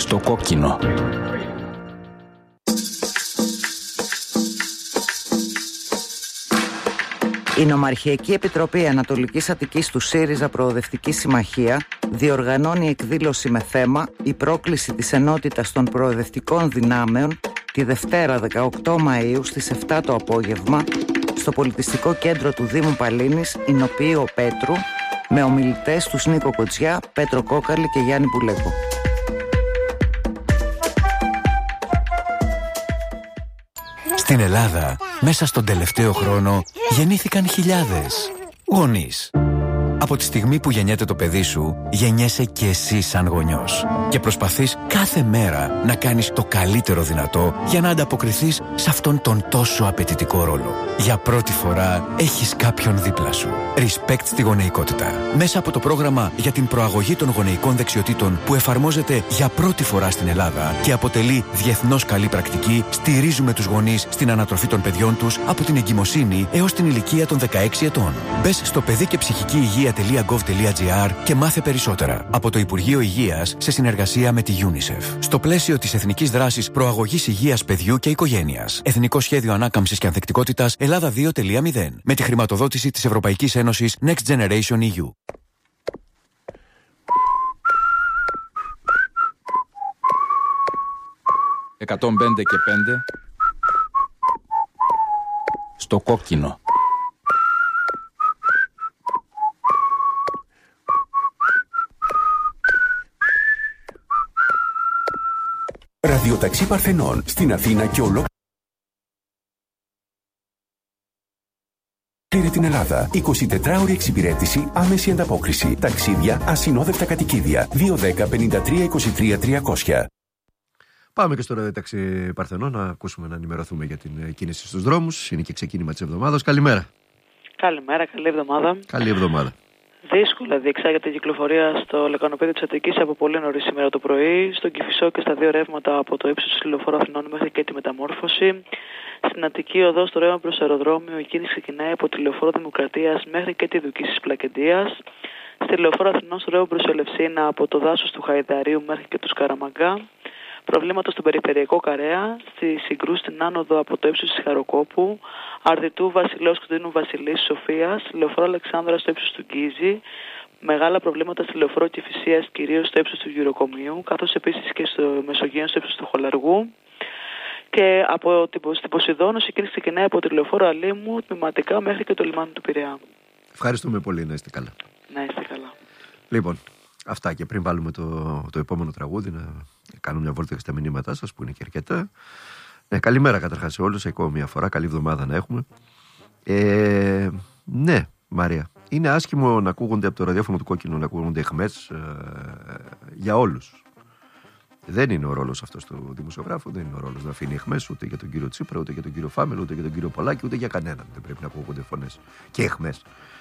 Στο κόκκινο. Η Νομαρχιακή Επιτροπή Ανατολικής Αττικής του ΣΥΡΙΖΑ Προοδευτική Συμμαχία διοργανώνει εκδήλωση με θέμα «Η πρόκληση της ενότητας των προοδευτικών δυνάμεων» τη Δευτέρα 18 Μαΐου στις 7 το απόγευμα στο Πολιτιστικό Κέντρο του Δήμου Παλίνης, Ηνοποιείο Πέτρου, με ομιλητές τους Νίκο Κοτζιά, Πέτρο Κόκαλη και Γιάννη Πουλέκο. Στην Ελλάδα, μέσα στον τελευταίο χρόνο, γεννήθηκαν χιλιάδες γονείς. Από τη στιγμή που γεννιέται το παιδί σου, γεννιέσαι και εσύ σαν γονιός. Και προσπαθείς κάθε μέρα να κάνεις το καλύτερο δυνατό για να ανταποκριθείς σε αυτόν τον τόσο απαιτητικό ρόλο. Για πρώτη φορά έχεις κάποιον δίπλα σου. Respect στη γονεϊκότητα. Μέσα από το πρόγραμμα για την προαγωγή των γονεϊκών δεξιοτήτων που εφαρμόζεται για πρώτη φορά στην Ελλάδα και αποτελεί διεθνώς καλή πρακτική, στηρίζουμε τους γονείς στην ανατροφή των παιδιών τους από την εγκυμοσύνη έως την ηλικία των 16 ετών. Μπες στο παιδί και ψυχική υγεία.gov.gr και μάθε περισσότερα. Από το Υπουργείο Υγείας σε συνεργασία με τη UNICEF. Στο πλαίσιο της Εθνικής Δράσης Προαγωγής Υγείας Παιδιού και Οικογένειας. Εθνικό Σχέδιο Ανάκαμψης και Ανθεκτικότητας Ελλάδα 2.0. Με τη χρηματοδότηση της Ευρωπαϊκής Ένωσης Next Generation EU. «105 και 5» στο κόκκινο. Ραδιοταξί Παρθενών στην Αθήνα και ολόκληρη την Ελλάδα. 24ωρη εξυπηρέτηση, άμεση ανταπόκριση. Ταξίδια, ασυνόδευτα κατοικίδια. 210-53-23-300. Πάμε και στο Ραδιοταξί Παρθενών να ακούσουμε, να ενημερωθούμε για την κίνηση στους δρόμους. Είναι και ξεκίνημα της εβδομάδας. Καλημέρα. Καλημέρα, καλή εβδομάδα. Καλή εβδομάδα. Δύσκολα διεξάγεται η κυκλοφορία στο λεκανοπέδιο της Αττικής από πολύ νωρίς σήμερα το πρωί, στον Κηφισό και στα δύο ρεύματα από το ύψος του λεωφόρου Αθηνών μέχρι και τη Μεταμόρφωση. Στην Αττική οδό στο ρεύμα προς το αεροδρόμιο η κίνηση ξεκινάει από τη λεωφόρο Δημοκρατίας μέχρι και τη Δουκίσης Πλακεντίας. Στη λεωφόρο Αθηνών στο ρεύμα προς Ελευσίνα από το δάσος του Χαϊδαρίου μέχρι και του Σκαραμαγκά. Προβλήματα στον περιφερειακό Καρέα, στη συγκρούση στην άνοδο από το ύψος της Χαροκόπου, Αρδιτού Βασιλέως Κωνσταντίνου Βασιλής Σοφίας, λεωφόρο Αλεξάνδρα στο ύψος του Γκίζη, μεγάλα προβλήματα στη λεωφόρο Κηφισίας κυρίως στο ύψος του Γυροκομείου, καθώς επίσης και στο Μεσογείο στο ύψος του Χολαργού. Και από την Ποσειδόνος η κίνηση ξεκινάει από τη λεωφόρο Αλήμου τμηματικά μέχρι και το λιμάνι του Πειραιά. Ευχαριστούμε πολύ, να είστε καλά. Να είστε καλά. Λοιπόν, αυτά, και πριν βάλουμε το επόμενο τραγούδι, να κάνω μια βόλτα στα μηνύματά σας που είναι και αρκετά. Καλημέρα καταρχάς σε όλους, ακόμα μια φορά. Καλή εβδομάδα να έχουμε. Ναι, Μαρία, είναι άσχημο να ακούγονται από το ραδιόφωνο του Κόκκινου, να ακούγονται αιχμές για όλους. Δεν είναι ο ρόλος αυτός του δημοσιογράφου, δεν είναι ο ρόλος να αφήνει αιχμές ούτε για τον κύριο Τσίπρα, ούτε για τον κύριο Φάμελ, ούτε για τον κύριο Πολάκη, ούτε για κανέναν. Δεν πρέπει να ακούγονται φωνές και αιχμές.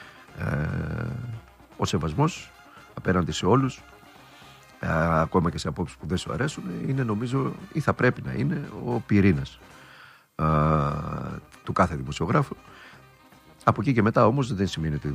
Ο σεβασμός απέναντι σε όλους, ακόμα και σε απόψεις που δεν σου αρέσουν, είναι, νομίζω, ή θα πρέπει να είναι, ο πυρήνας του κάθε δημοσιογράφου. Από εκεί και μετά όμως δεν σημαίνει ότι